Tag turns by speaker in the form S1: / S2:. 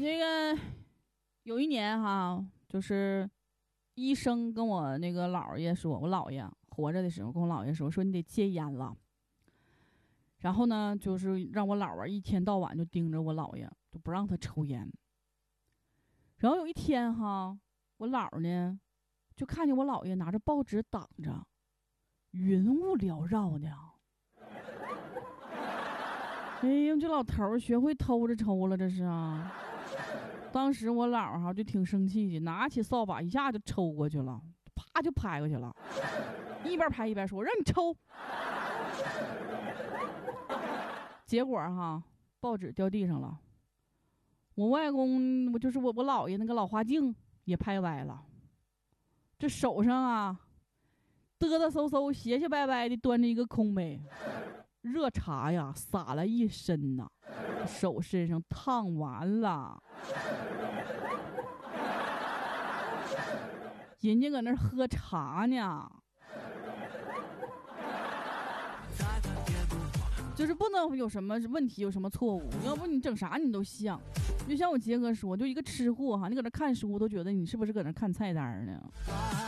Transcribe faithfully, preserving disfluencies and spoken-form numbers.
S1: 那个有一年哈，就是医生跟我那个姥爷说，我姥爷活着的时候跟我姥爷说，说你得戒烟了。然后呢，就是让我姥儿一天到晚就盯着我姥爷，就不让他抽烟。然后有一天哈，我姥儿呢就看见我姥爷拿着报纸挡着，云雾缭绕的。哎呀，这老头儿学会偷着抽了，这是啊！当时我姥儿哈就挺生气的，拿起扫把一下就抽过去了，啪就拍过去了，一边拍一边说：“我让你抽。”结果哈，报纸掉地上了。我外公，我就是我我姥爷那个老花镜也拍歪了。这手上啊，嘚嘚嗖嗖、斜斜歪歪的端着一个空杯。热茶呀，洒了一身呐，手身上烫完了。人家搁那喝茶呢，就是不能有什么问题，有什么错误，要不你整啥你都像。就像我杰哥说，就一个吃货哈，你搁那看书都觉得你是不是搁那看菜单呢？